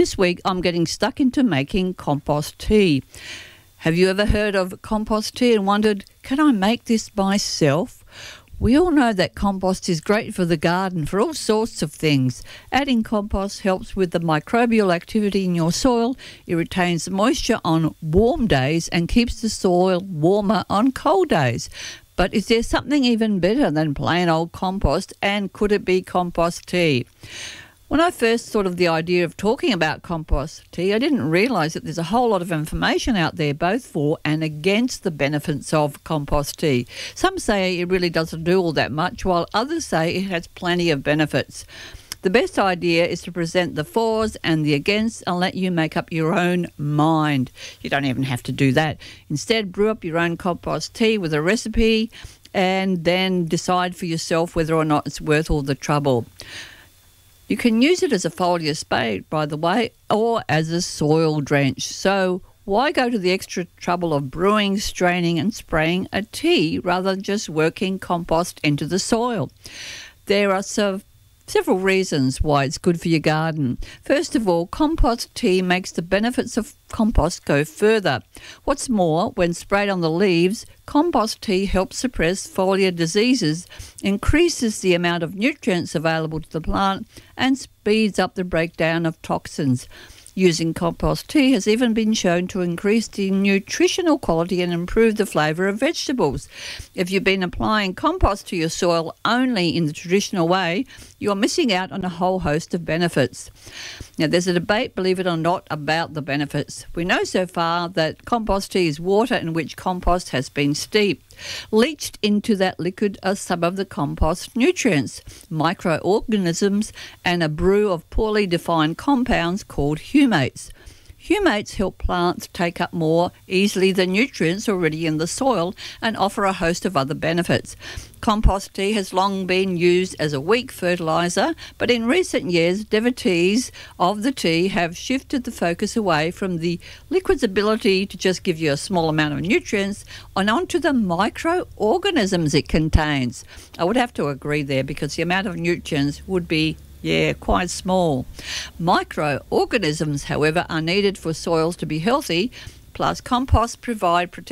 This week I'm getting stuck into making compost tea. Have you ever heard of compost tea and wondered, can I make this myself? We all know that compost is great for the garden for all sorts of things. Adding compost helps with the microbial activity in your soil. It retains moisture on warm days and keeps the soil warmer on cold days. But is there something even better than plain old compost, and could it be compost tea? When I first thought of the idea of talking about compost tea, I didn't realise that there's a whole lot of information out there both for and against the benefits of compost tea. Some say it really doesn't do all that much, while others say it has plenty of benefits. The best idea is to present the fors and the against and let you make up your own mind. You don't even have to do that. Instead, brew up your own compost tea with a recipe and then decide for yourself whether or not it's worth all the trouble. You can use it as a foliar spade, by the way, or as a soil drench. So why go to the extra trouble of brewing, straining and spraying a tea rather than just working compost into the soil? There are several reasons why it's good for your garden. First of all, compost tea makes the benefits of compost go further. What's more, when sprayed on the leaves, compost tea helps suppress foliar diseases, increases the amount of nutrients available to the plant, and speeds up the breakdown of toxins. Using compost tea has even been shown to increase the nutritional quality and improve the flavour of vegetables. If you've been applying compost to your soil only in the traditional way, you're missing out on a whole host of benefits. Now, there's a debate, believe it or not, about the benefits. We know so far that compost tea is water in which compost has been steeped. Leached into that liquid are some of the compost nutrients, microorganisms, and a brew of poorly defined compounds called humates. Humates help plants take up more easily the nutrients already in the soil and offer a host of other benefits. Compost tea has long been used as a weak fertiliser, but in recent years, devotees of the tea have shifted the focus away from the liquid's ability to just give you a small amount of nutrients and onto the microorganisms it contains. I would have to agree there because the amount of nutrients would be quite small. Microorganisms, however, are needed for soils to be healthy, plus compost provide protection